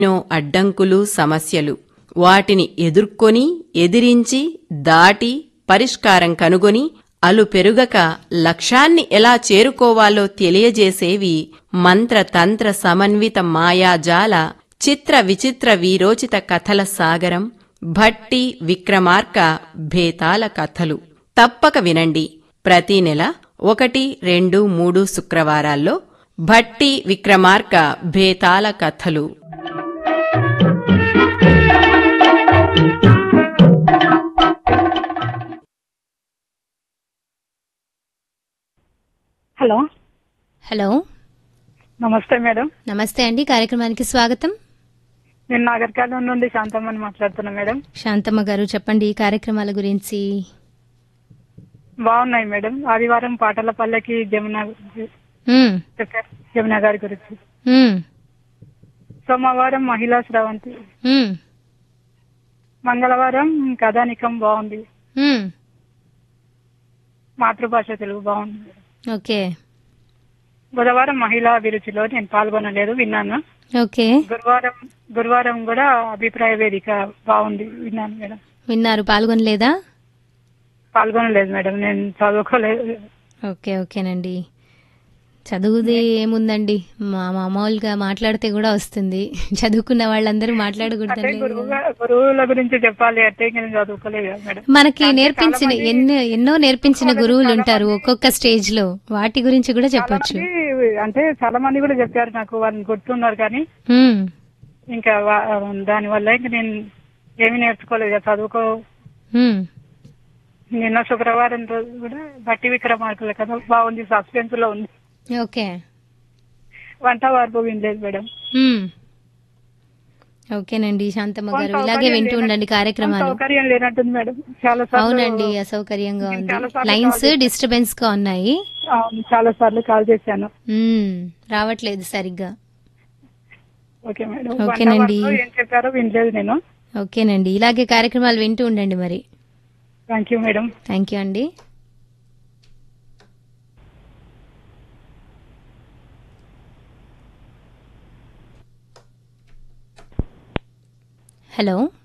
ఎన్నో అడ్డంకులు సమస్యలు వాటిని ఎదుర్కొని ఎదిరించి దాటి పరిష్కారం కనుగొని అలుపెరుగక లక్ష్యాన్ని ఎలా చేరుకోవాలో తెలియజేసేవి మంత్రతంత్ర సమన్విత మాయాజాల చిత్ర విచిత్ర వీరోచిత కథల సాగరం భట్టి విక్రమార్క భేతాల కథలు. తప్పక వినండి. ప్రతి నెల 1, 2, 3 శుక్రవారాల్లో భట్టి విక్రమార్క భేతాల కథలు. హలో హలో, నమస్తే మేడం. నమస్తే అండి. కార్యక్రమానికి స్వాగతం. నేను నాగర్కర్నూలు నుండి శాంతమ్మని మాట్లాడుతున్నా మేడం. శాంతమ్మ గారు, చెప్పండి ఈ కార్యక్రమాల గురించి. బాగున్నాయి మేడం. ఆదివారం పాటల పల్లకి జమున గారి గురించి, సోమవారం మహిళా స్రవంతి, మంగళవారం కథానికం బాగుంది, మాతృభాష తెలుగు బాగుంది మేడం. ఓకే. బుధవారం మహిళా అభిరుచిలో నేను పాల్గొనలేదు, విన్నాను. ఓకే. గురువారం కూడా అభిప్రాయ వేదిక బాగుంది, విన్నాను మేడం. విన్నారు, పాల్గొనలేదా? పాల్గొనలేదు మేడం, నేను చదువుకోలేదు. ఓకే, ఓకేనండి. చదువుది ఏముందండి, మామూలుగా మాట్లాడితే కూడా వస్తుంది. చదువుకున్న వాళ్ళందరూ మాట్లాడకూడదు. గురువుల గురించి చెప్పాలి అంటే నేను చదువుకోలేదు మేడం. మనకి నేర్పించిన ఎన్నో నేర్పించిన గురువులు ఉంటారు ఒక్కొక్క స్టేజ్ లో, వాటి గురించి కూడా చెప్పొచ్చు. అంటే చాలా మంది కూడా చెప్పారు నాకు, వాళ్ళని గుర్తున్నారు కానీ ఇంకా దాని వల్ల ఇంకా నేను ఏమి నేర్చుకోలేదు, చదువుకో. నిన్న శుక్రవారం రోజు కూడా భట్టి విక్రమార్కుల కథ బాగుంది, సస్పెన్స్ లో ఉంది. ఓకే. వంట వార్పు వినలేదు మేడం. ఓకేనండి శాంతమ్మ గారు, ఇలాగే వింటూ ఉండండి కార్యక్రమాలు. సౌకర్యం లేనట్టుంది మేడం, చాలా సార్లు. అవునండి, అసౌకర్యంగా ఉంది, లైన్స్ డిస్టర్బెన్స్ గా ఉన్నాయి. చాలా సార్లు కాల్ చేశాను, రావట్లేదు సరిగ్గా. Okay madam. ఓకేనండి, ఏం చెప్పారో వినలేదు నేను. ఓకేనండి, ఇలాగే కార్యక్రమాలు వింటూ ఉండండి మరి. Thank you madam. Thank you అండి. హలో.